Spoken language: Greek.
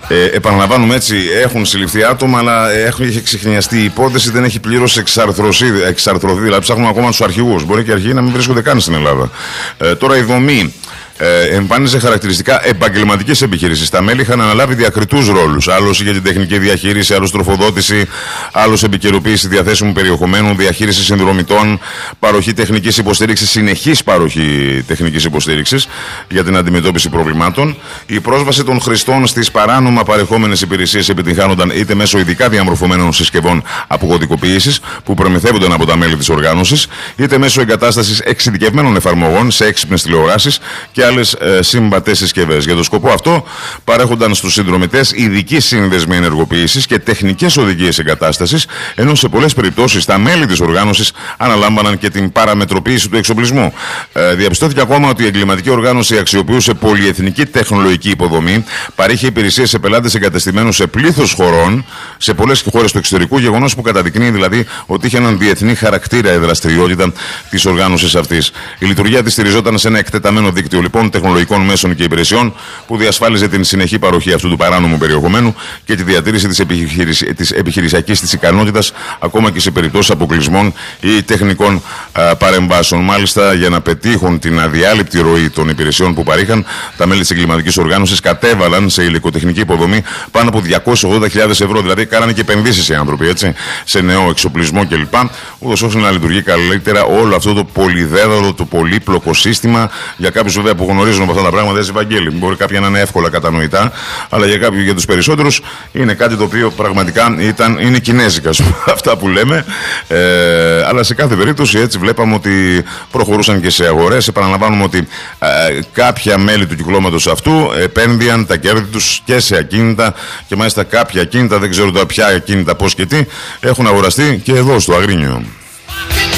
Επαναλαμβάνουμε έτσι, έχουν συλληφθεί άτομα, αλλά έχει ξεχνιαστεί η υπόθεση, δεν έχει πλήρως εξαρθρωθεί. Δηλαδή, ψάχνουμε ακόμα τους αρχηγούς. Μπορεί και οι αρχηγοί να μην βρίσκονται καν στην Ελλάδα. Τώρα η δομή εμφάνιζε χαρακτηριστικά επαγγελματικής επιχείρησης. Τα μέλη είχαν αναλάβει διακριτούς ρόλους. Άλλος για την τεχνική διαχείριση, άλλος τροφοδότηση, άλλος επικαιροποίηση διαθέσιμου περιεχομένου, διαχείριση συνδρομητών, παροχή τεχνικής υποστήριξης, συνεχής παροχή τεχνικής υποστήριξης για την αντιμετώπιση προβλημάτων. Η πρόσβαση των χρηστών στις παράνομα παρεχόμενες υπηρεσίες επιτυγχάνονταν είτε μέσω ειδικά διαμορφωμένων συσκευών αποκωδικοποίησης που προμηθεύονταν από τα μέλη της οργάνωσης, είτε μέσω εγκατάστασης εξειδικευμένων εφαρμογών σε έξυπνες τηλεοράσεις και άλλες συμβατές συσκευές. Για τον σκοπό αυτό παρέχονταν στους συνδρομητές ειδικοί σύνδεσμοι ενεργοποίησης και τεχνικές οδηγίες εγκατάστασης, ενώ σε πολλές περιπτώσεις τα μέλη της οργάνωσης αναλάμβαναν και την παραμετροποίηση του εξοπλισμού. Διαπιστώθηκε ακόμα ότι η εγκληματική οργάνωση αξιοποιούσε πολυεθνική τεχνολογική υποδομή, παρήχε υπηρεσίες σε πελάτες εγκατεστημένους σε πλήθος χωρών, σε πολλές χώρες του εξωτερικού, γεγονός που καταδεικνύει δηλαδή ότι είχε έναν διεθνή χαρακτήρα η δραστηριότητα της οργάνωσης αυτής. Η λειτουργία της στηριζόταν σε ένα εκτεταμένο δίκτυο λοιπόν τεχνολογικών μέσων και υπηρεσιών που διασφάλιζε την συνεχή παροχή αυτού του παράνομου περιεχομένου και τη διατήρηση της επιχειρησιακής της ικανότητας, ακόμα και σε περιπτώσεις αποκλεισμών ή τεχνικών παρεμβάσεων. Μάλιστα, για να πετύχουν την αδιάλειπτη ροή των υπηρεσιών που παρήχαν, τα μέλη της εγκληματικής οργάνωσης κατέβαλαν σε υλικοτεχνική υποδομή πάνω από 280.000 ευρώ. Δηλαδή, κάνανε και επενδύσεις οι άνθρωποι, έτσι, σε νέο εξοπλισμό κλπ. Ούτως ώστε να λειτουργεί καλύτερα όλο αυτό το πολυδέδαλο, το πολύπλοκο σύστημα. Για κάποιους βέβαια που γνωρίζουν από αυτά τα πράγματα, έτσι, Βαγγέλη, μπορεί κάποια να είναι εύκολα κατανοητά, αλλά για τους περισσότερους είναι κάτι το οποίο πραγματικά είναι κινέζικα, αυτά που λέμε. Αλλά σε κάθε περίπτωση έτσι βλέπαμε ότι προχωρούσαν και σε αγορές. Επαναλαμβάνουμε ότι κάποια μέλη του κυκλώματος αυτού επένδυαν τα κέρδη τους και σε ακίνητα, και μάλιστα κάποια ακίνητα, δεν ξέρω τώρα ποια ακίνητα, πώς και τι, έχουν αγοραστεί και εδώ στο Αγρίνιο.